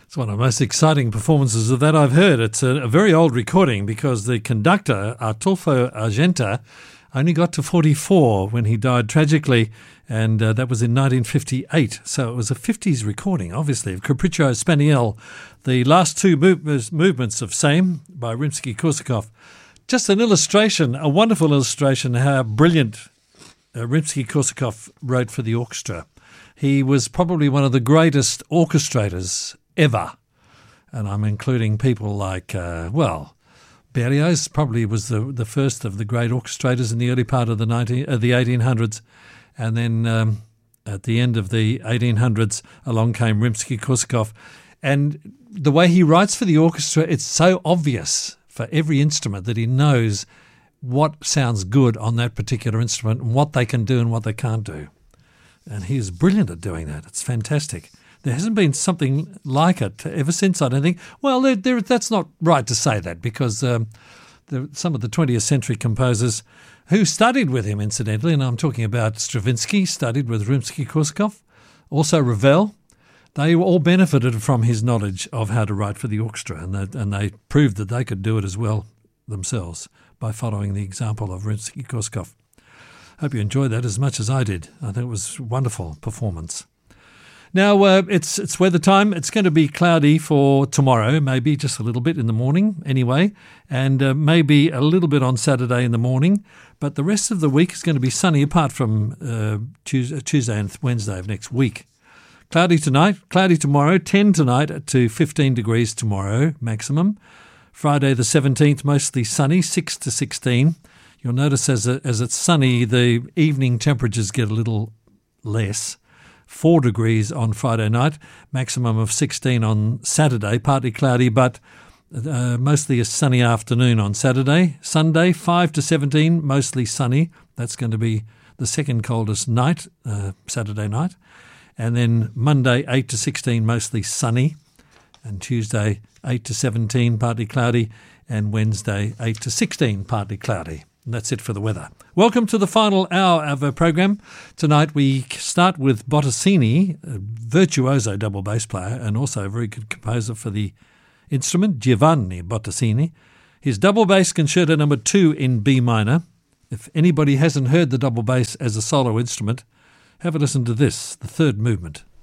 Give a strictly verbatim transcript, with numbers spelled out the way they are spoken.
It's one of the most exciting performances of that I've heard. It's a, a very old recording because the conductor, Artolfo Argenta, only got to forty-four when he died tragically, and uh, that was in nineteen fifty-eight. So it was a fifties recording, obviously, of Capriccio Spaniel, the last two mov- movements of Same by Rimsky-Korsakov. Just an illustration, a wonderful illustration how brilliant uh, Rimsky-Korsakov wrote for the orchestra. He was probably one of the greatest orchestrators ever, and I'm including people like, uh, well, Berlioz probably was the the first of the great orchestrators in the early part of the nineteen uh, the eighteen hundreds, and then um, at the end of the eighteen hundreds along came Rimsky-Korsakov, and the way he writes for the orchestra, it's so obvious for every instrument that he knows what sounds good on that particular instrument and what they can do and what they can't do, and he's brilliant at doing that. It's fantastic. There hasn't been something like it ever since, I don't think. Well, there, there, that's not right to say that because um, the, some of the twentieth century composers who studied with him, incidentally, and I'm talking about Stravinsky, studied with Rimsky-Korsakov, also Ravel, they all benefited from his knowledge of how to write for the orchestra, and they, and they proved that they could do it as well themselves by following the example of Rimsky-Korsakov. Hope you enjoyed that as much as I did. I think it was a wonderful performance. Now, uh, it's it's weather time. It's going to be cloudy for tomorrow, maybe just a little bit in the morning anyway, and uh, maybe a little bit on Saturday in the morning. But the rest of the week is going to be sunny apart from uh, Tuesday, Tuesday and Wednesday of next week. Cloudy tonight, cloudy tomorrow, ten tonight to fifteen degrees tomorrow maximum. Friday the seventeenth, mostly sunny, six to sixteen. You'll notice as, a, as it's sunny, the evening temperatures get a little less. Four degrees on Friday night, maximum of sixteen on Saturday, partly cloudy, but uh, mostly a sunny afternoon on Saturday. Sunday, five to seventeen, mostly sunny. That's going to be the second coldest night, uh, Saturday night. And then Monday, eight to sixteen, mostly sunny. And Tuesday, eight to seventeen, partly cloudy. And Wednesday, eight to sixteen, partly cloudy. And that's it for the weather. Welcome to the final hour of our program. Tonight we start with Bottesini, a virtuoso double bass player and also a very good composer for the instrument, Giovanni Bottesini. His double bass concerto number two in B minor. If anybody hasn't heard the double bass as a solo instrument, have a listen to this, the third movement.